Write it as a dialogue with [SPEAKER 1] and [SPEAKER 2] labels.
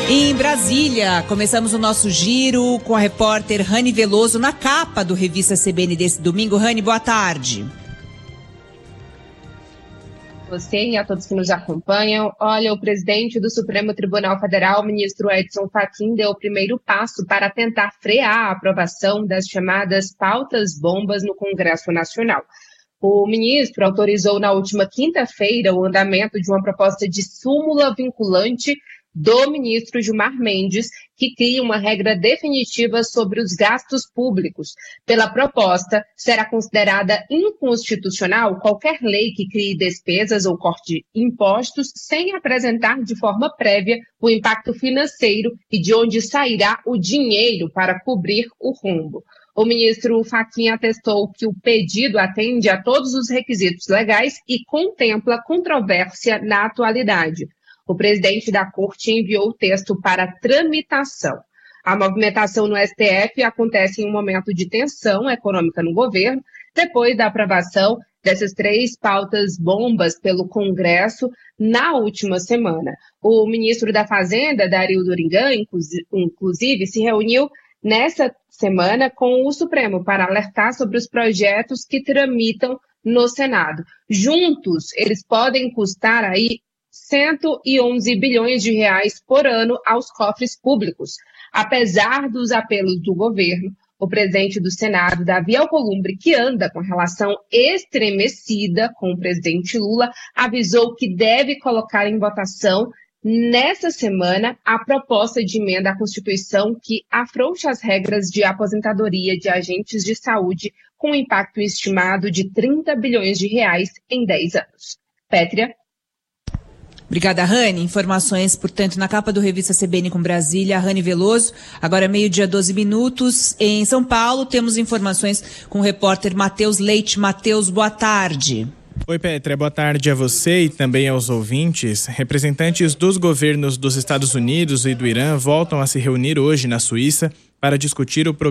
[SPEAKER 1] Em Brasília, começamos o nosso giro com a repórter Rani Veloso na capa do Revista CBN desse domingo. Rani, boa tarde.
[SPEAKER 2] Você e a todos que nos acompanham. Olha, o presidente do Supremo Tribunal Federal, ministro Edson Fachin, deu o primeiro passo para tentar frear a aprovação das chamadas pautas bombas no Congresso Nacional. O ministro autorizou na última quinta-feira o andamento de uma proposta de súmula vinculante do ministro Gilmar Mendes, que cria uma regra definitiva sobre os gastos públicos. Pela proposta, será considerada inconstitucional qualquer lei que crie despesas ou corte impostos sem apresentar de forma prévia o impacto financeiro e de onde sairá o dinheiro para cobrir o rombo. O ministro Fachin atestou que o pedido atende a todos os requisitos legais e contempla controvérsia na atualidade. O presidente da Corte enviou o texto para tramitação. A movimentação no STF acontece em um momento de tensão econômica no governo, depois da aprovação dessas 3 pautas bombas pelo Congresso na última semana. O ministro da Fazenda, Dario Durigan, inclusive, se reuniu nessa semana com o Supremo para alertar sobre os projetos que tramitam no Senado. Juntos, eles podem custar aí 111 bilhões de reais por ano aos cofres públicos. Apesar dos apelos do governo, o presidente do Senado, Davi Alcolumbre, que anda com relação estremecida com o presidente Lula, avisou que deve colocar em votação nessa semana a proposta de emenda à Constituição que afrouxa as regras de aposentadoria de agentes de saúde com impacto estimado de 30 bilhões de reais em 10 anos. Pétria.
[SPEAKER 1] Obrigada, Rani. Informações, portanto, na capa do Revista CBN com Brasília, Rani Veloso. Agora, 12:30. Em São Paulo, temos informações com o repórter Matheus Leite. Matheus, boa tarde.
[SPEAKER 3] Oi, Pétria, boa tarde a você e também aos ouvintes. Representantes dos governos dos Estados Unidos e do Irã voltam a se reunir hoje na Suíça para discutir o programa